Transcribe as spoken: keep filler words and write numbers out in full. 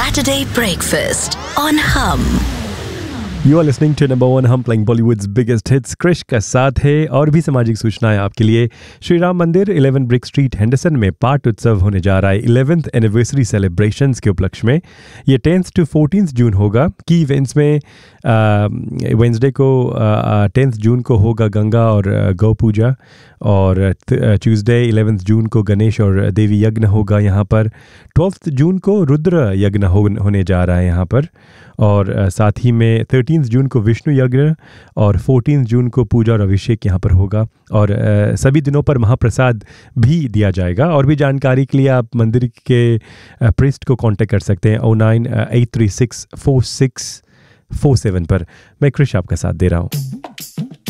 Saturday Breakfast on Hum. You are listening to number one Hum playing Bollywood's biggest hits. Krrish का साथ है और भी सामाजिक सूचनाएं आपके लिए। श्री राम मंदिर इलेवन ब्रिक स्ट्रीट हेंडरसन में पाठ उत्सव होने जा रहा है इलेवेंथ एनिवर्सरी सेलिब्रेशंस के उपलक्ष्य में। ये टेंथ टू फोर्टीन जून होगा। की इवेंट्स में वेंसडे को टेंथ जून को होगा गंगा और गौ पूजा, और ट्यूसडे इलेवेंथ जून को गणेश और देवी यज्ञ होगा यहाँ पर। ट्वेल्थ जून को रुद्र यज्ञ हो, होने जा रहा है यहाँ पर, और साथ ही में थर्टीन जून को विष्णु यज्ञ और फोर्टीन जून को पूजा और अभिषेक यहाँ पर होगा। और uh, सभी दिनों पर महाप्रसाद भी दिया जाएगा। और भी जानकारी के लिए आप मंदिर के प्रिस्ट को कांटेक्ट कर सकते हैं ओ nine eight three six four six four seven पर। मैं क्रिश आपका साथ दे रहा हूँ।